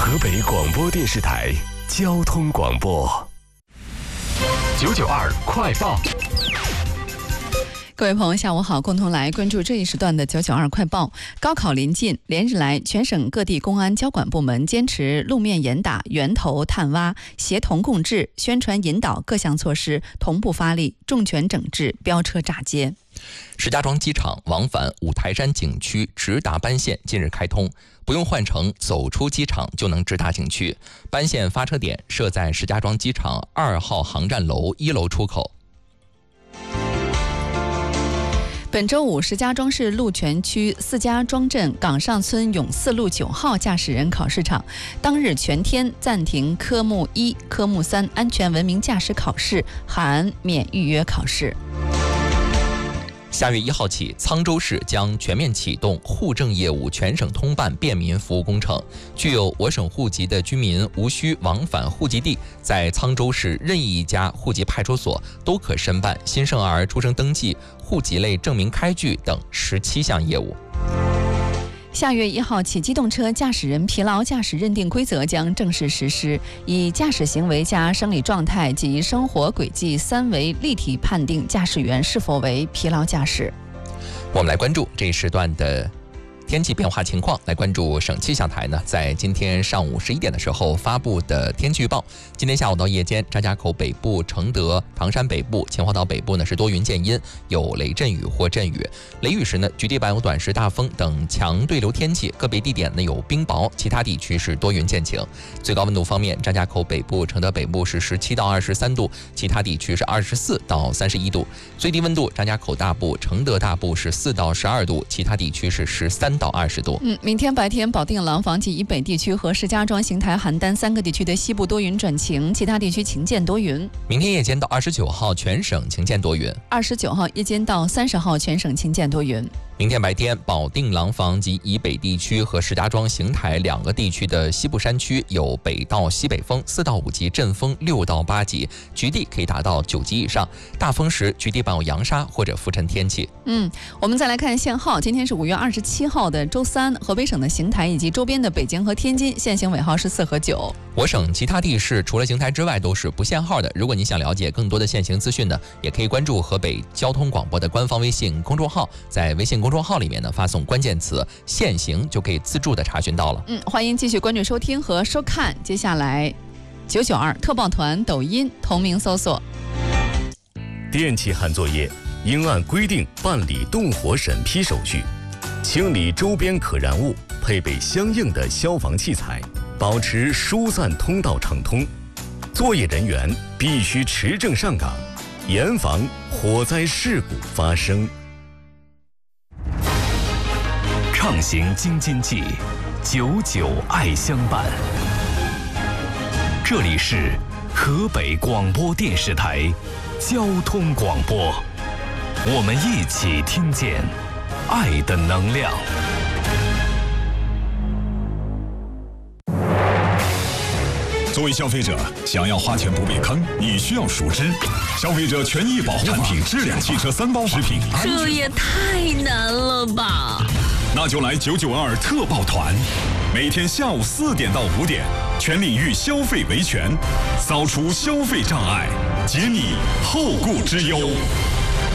河北广播电视台交通广播992快报。各位朋友，下午好，共同来关注这一时段的992快报。高考临近，连日来，全省各地公安交管部门坚持路面严打、源头探挖、协同共治、宣传引导各项措施同步发力，重拳整治飙车炸街。 石家庄机场往返五台山景区直达班线近日开通，不用换乘，走出机场就能直达景区。班线发车点设在石家庄机场2号航站楼1楼出口。 本周五，石家庄市鹿泉区四家庄镇岗上村永四路9号驾驶人考试场当日全天暂停科目1、科目3安全文明驾驶考试，含免预约考试。 下月1号起，沧州市将全面启动户政业务全省通办便民服务工程。具有我省户籍的居民无需往返户籍地，在沧州市任意一家户籍派出所都可申办新生儿出生登记、户籍类证明开具等17项业务。 下月1号起，机动车驾驶人疲劳驾驶认定规则将正式实施，以驾驶行为加生理状态及生活轨迹3维立体判定驾驶员是否为疲劳驾驶。 我们来关注这一时段的天气变化情况，来关注省气象台呢在今天上午11点的时候发布的天气预报。今天下午到夜间，张家口北部、承德、唐山北部、秦皇岛北部呢是多云见阴，有雷阵雨或阵雨。雷雨时呢，局地板有短时大风等强对流天气，个别地点呢有冰雹，其他地区是多云见晴。最高温度方面，张家口北部、承德北部是17到23度，其他地区是24到31度。最低温度，张家口大部、承德大部是4到12度，其他地区是13到20度。 明天白天，保定廊坊及以北地区和石家庄、邢台、邯郸3个地区的西部多云转晴，其他地区晴间多云。 明天夜间到29号全省晴间多云 ，29号夜间到30号全省晴间多云。 明天白天，保定廊坊及以北地区和石家庄、邢台2个地区的西部山区有北到西北风4到5级，阵风6到8级，局地可以达到9级以上。大风时，局地伴有扬沙或者浮尘天气。 我们再来看限号，今天是5月27号的周三，河北省的邢台以及周边的北京和天津限行尾号是4和9。 我省其他地市除了邢台之外都是不限号的。如果你想了解更多的限行资讯呢，也可以关注河北交通广播的官方微信公众号，在微信公众号里面呢发送关键词限行就可以自助的查询到了。 欢迎继续关注收听和收看。接下来992特报团抖音同名搜索。 电气焊作业应按规定办理动火审批手续，清理周边可燃物，配备相应的消防器材，保持疏散通道畅通。作业人员必须持证上岗，严防火灾事故发生。 畅行京津冀，99爱相伴。这里是河北广播电视台交通广播，我们一起听见爱的能量。 作为消费者，想要花钱不被坑，你需要熟知消费者权益保护产品质量汽车3包食品。 这也太难了吧！ 那就来992特报团，每天下午4点到5点，全领域消费维权，扫除消费障碍，解你后顾之忧。